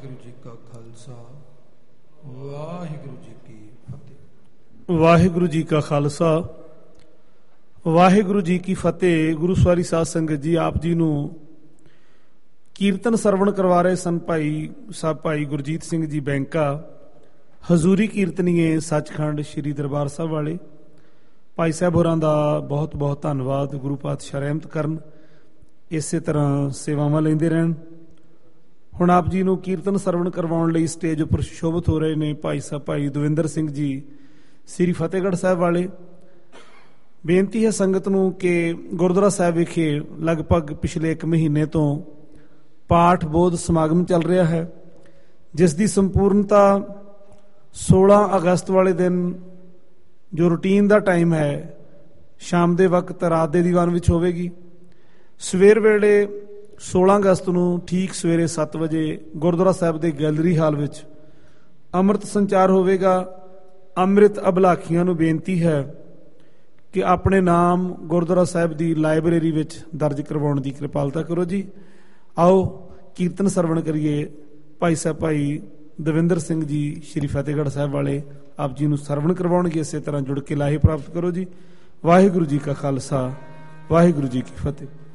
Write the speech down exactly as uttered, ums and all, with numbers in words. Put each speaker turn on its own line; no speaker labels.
ਵਾਹਿਗੁਰੂ ਜੀ ਕਾ ਖਾਲਸਾ ਵਾਹਿਗੁਰੂ ਜੀ ਕੀ ਫਤਿਹ।
ਵਾਹਿਗੁਰੂ ਜੀ ਕਾ ਖਾਲਸਾ ਵਾਹਿਗੁਰੂ ਜੀ ਕੀ ਫਤਿਹ। ਗੁਰੂ ਸਵਾਰੀ ਸਾਧ ਸੰਗਤ ਜੀ, ਆਪ ਜੀ ਨੂੰ ਕੀਰਤਨ ਸਰਵਣ ਕਰਵਾ ਰਹੇ ਸਨ ਭਾਈ ਸਾਹਿਬ ਭਾਈ ਗੁਰਜੀਤ ਸਿੰਘ ਜੀ ਬੈਂਕਾ, ਹਜ਼ੂਰੀ ਕੀਰਤਨੀਏ ਸੱਚਖੰਡ ਸ੍ਰੀ ਦਰਬਾਰ ਸਾਹਿਬ ਵਾਲੇ। ਭਾਈ ਸਾਹਿਬ ਹੋਰਾਂ ਦਾ ਬਹੁਤ ਬਹੁਤ ਧੰਨਵਾਦ। ਗੁਰੂ ਪਾਤਸ਼ਾਹ ਰਹਿਮਤ ਕਰਨ, ਇਸੇ ਤਰ੍ਹਾਂ ਸੇਵਾਵਾਂ ਲੈਂਦੇ ਰਹਿਣ। ਹੁਣ ਆਪ ਜੀ ਨੂੰ ਕੀਰਤਨ ਸਰਵਣ ਕਰਵਾਉਣ ਲਈ ਸਟੇਜ ਉੱਪਰ ਸੁਸ਼ੋਭਿਤ ਹੋ ਰਹੇ ਨੇ ਭਾਈ ਸਾਹਿਬ ਭਾਈ ਦਵਿੰਦਰ ਸਿੰਘ ਜੀ ਸ੍ਰੀ ਫਤਿਹਗੜ੍ਹ ਸਾਹਿਬ ਵਾਲੇ। ਬੇਨਤੀ ਹੈ ਸੰਗਤ ਨੂੰ ਕਿ ਗੁਰਦੁਆਰਾ ਸਾਹਿਬ ਵਿਖੇ ਲਗਭਗ ਪਿਛਲੇ ਇੱਕ ਮਹੀਨੇ ਤੋਂ ਪਾਠ ਬੋਧ ਸਮਾਗਮ ਚੱਲ ਰਿਹਾ ਹੈ, ਜਿਸ ਦੀ ਸੰਪੂਰਨਤਾ ਸੋਲਾਂ ਅਗਸਤ ਵਾਲੇ ਦਿਨ ਜੋ ਰੂਟੀਨ ਦਾ ਟਾਈਮ ਹੈ ਸ਼ਾਮ ਦੇ ਵਕਤ ਰਾਤ ਦੇ ਦੀਵਾਨ ਵਿੱਚ ਹੋਵੇਗੀ। ਸਵੇਰ ਵੇਲੇ ਸੋਲਾਂ ਅਗਸਤ ਨੂੰ ਠੀਕ ਸਵੇਰੇ ਸੱਤ ਵਜੇ ਗੁਰਦੁਆਰਾ ਸਾਹਿਬ ਦੇ ਗੈਲਰੀ ਹਾਲ ਵਿੱਚ ਅੰਮ੍ਰਿਤ ਸੰਚਾਰ ਹੋਵੇਗਾ। ਅੰਮ੍ਰਿਤ ਅਭਲਾਖੀਆਂ ਨੂੰ ਬੇਨਤੀ ਹੈ ਕਿ ਆਪਣੇ ਨਾਮ ਗੁਰਦੁਆਰਾ ਸਾਹਿਬ ਦੀ ਲਾਇਬ੍ਰੇਰੀ ਵਿੱਚ ਦਰਜ ਕਰਵਾਉਣ ਦੀ ਕਿਰਪਾਲਤਾ ਕਰੋ ਜੀ। ਆਓ ਕੀਰਤਨ ਸਰਵਣ ਕਰੀਏ। ਭਾਈ ਸਾਹਿਬ ਭਾਈ ਦਵਿੰਦਰ ਸਿੰਘ ਜੀ ਸ੍ਰੀ ਫਤਿਹਗੜ੍ਹ ਸਾਹਿਬ ਵਾਲੇ ਆਪ ਜੀ ਨੂੰ ਸਰਵਣ ਕਰਵਾਉਣਗੇ। ਇਸੇ ਤਰ੍ਹਾਂ ਜੁੜ ਕੇ ਲਾਹੇ ਪ੍ਰਾਪਤ ਕਰੋ ਜੀ। ਵਾਹਿਗੁਰੂ ਜੀ ਕਾ ਖਾਲਸਾ ਵਾਹਿਗੁਰੂ ਜੀ ਕੀ ਫਤਿਹ।